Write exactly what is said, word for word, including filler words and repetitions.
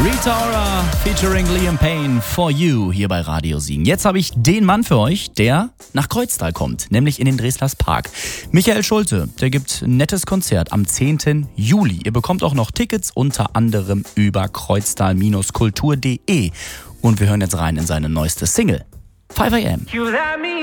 Rita Ora featuring Liam Payne, For You, hier bei Radio Siegen. Jetzt habe ich den Mann für euch, der nach Kreuztal kommt, nämlich in den Dreslers Park. Michael Schulte, der gibt ein nettes Konzert am zehnten Juli. Ihr bekommt auch noch Tickets, unter anderem über kreuztal Kultur punkt de. Und wir hören jetzt rein in seine neueste Single, five a m.